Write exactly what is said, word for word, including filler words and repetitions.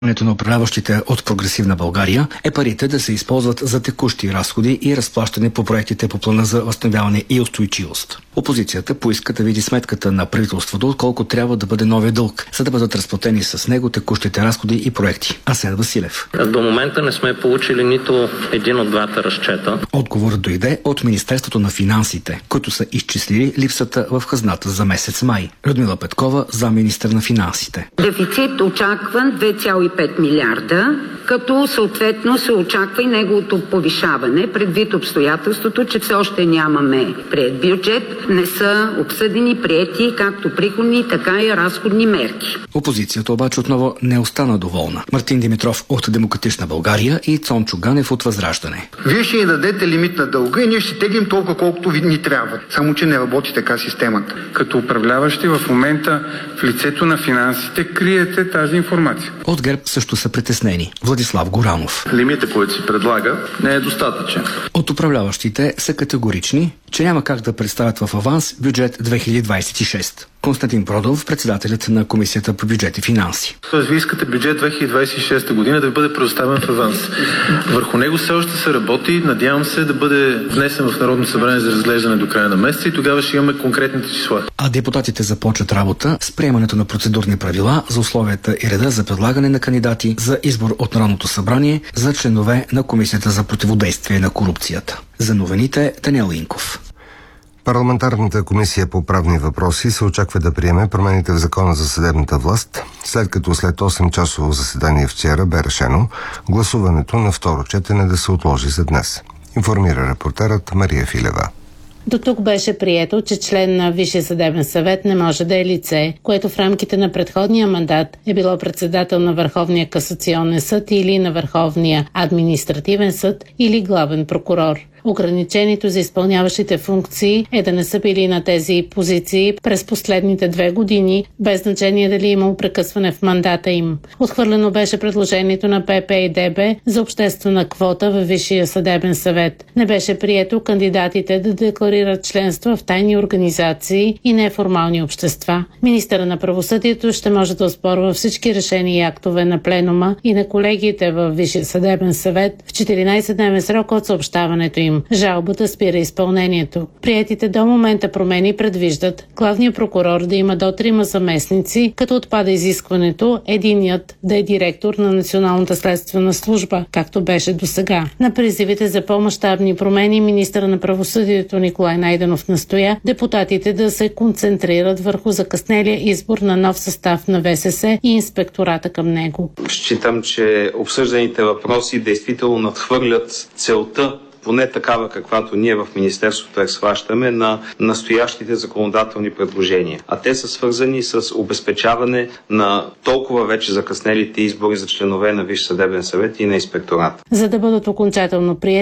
На управляващите от Прогресивна България е парите да се използват за текущи разходи и разплащане по проектите по плана за възстановяване и устойчивост. Опозицията поиска да види сметката на правителството, колко трябва да бъде новия дълг, за да бъдат разплатени с него текущите разходи и проекти. Асен Василев. До момента не сме получили нито един от двата разчета. Отговорът дойде от Министерството на финансите, които са изчислили липсата в хазната за месец май. Людмила Петкова, заместник-министър на финансите. Дефицит очакван две цяло и пет милиарда, като съответно се очаква и неговото повишаване, предвид обстоятелството, че все още нямаме приет бюджет, не са обсъдени, приети както приходни, така и разходни мерки. Опозицията обаче отново не остана доволна. Мартин Димитров от Демократична България и Цончо Ганев от Възраждане. Вие ще ни дадете лимит на дълга и ние ще теглим толкова, колкото ви ни трябва. Само че не работи така системата. Като управляващи в момента в лицето на финансите криете тази информация. От ГЕРБ също са притеснени. Владислав Горанов. Лимита, който се предлага, не е достатъчен. От управляващите са категорични, че няма как да представят в аванс бюджет две хиляди двадесет и шеста. Константин Продов, председателят на Комисията по бюджет и финанси. Тоест, вие искате бюджет две хиляди двадесет и шеста година да ви бъде предоставен в аванс. Върху него все още се работи. Надявам се да бъде внесен в Народно събрание за разглеждане до края на месеца и тогава ще имаме конкретните числа. А депутатите започват работа с приемането на процедурни правила за условията и реда за предлагане на кандидати за избор от Народното събрание за членове на Комисията за противодействие на корупцията. За новините Даниел Инков. Парламентарната комисия по правни въпроси се очаква да приеме промените в Закона за съдебната власт, след като след осем-часово заседание вчера бе решено гласуването на второ четене да се отложи за днес. Информира репортерът Мария Филева. До тук беше прието, че член на Висшия съдебен съвет не може да е лице, което в рамките на предходния мандат е било председател на Върховния касационен съд или на Върховния административен съд или главен прокурор. Ограничението за изпълняващите функции е да не са били на тези позиции през последните две години, без значение дали има прекъсване в мандата им. Отхвърлено беше предложението на П П и Д Б за обществена квота във Висшия съдебен съвет. Не беше прието кандидатите да декларират членство в тайни организации и неформални общества. Министърът на правосъдието ще може да оспорва всички решения и актове на пленума и на колегиите във Висшия съдебен съвет в четиринадесетдневен срок от съобщаването им. Жалбата спира изпълнението. Приетите до момента промени предвиждат главният прокурор да има до трима заместници, като отпада изискването единият да е директор на Националната следствена служба, както беше досега. На призивите за по-мащабни промени министъра на правосъдието Николай Найденов настоя депутатите да се концентрират върху закъснелия избор на нов състав на В С С и инспектората към него. Считам, че обсъжданите въпроси действително надхвърлят целта, поне такава, каквато ние в Министерството схващаме, на настоящите законодателни предложения. А те са свързани с обезпечаване на толкова вече закъснелите избори за членове на Висш съдебен съвет и на инспекторат. За да бъдат окончателно приети,